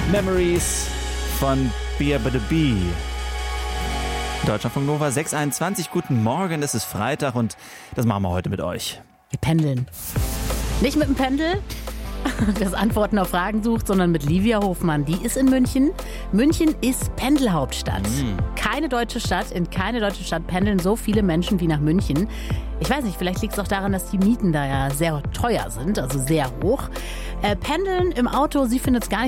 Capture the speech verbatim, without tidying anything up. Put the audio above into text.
Memories von Bia Bada Bee. Deutschlandfunk Nova sechs Uhr einundzwanzig. Guten Morgen, es ist Freitag und das machen wir heute mit euch. Wir pendeln. Nicht mit dem Pendel, das Antworten auf Fragen sucht, sondern mit Livia Hofmann. Die ist in München. München ist Pendelhauptstadt. Mhm. Keine deutsche Stadt, in keine deutsche Stadt pendeln so viele Menschen wie nach München. Ich weiß nicht, vielleicht liegt es auch daran, dass die Mieten da ja sehr teuer sind, also sehr hoch. Äh, Pendeln im Auto, sie findet es gar nicht